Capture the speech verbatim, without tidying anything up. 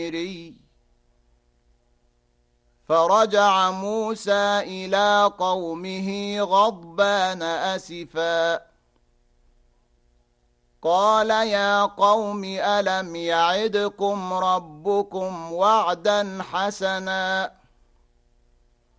فرجع موسى إلى قومه غضبان أسفا قال يا قوم ألم يعدكم ربكم وعدا حسنا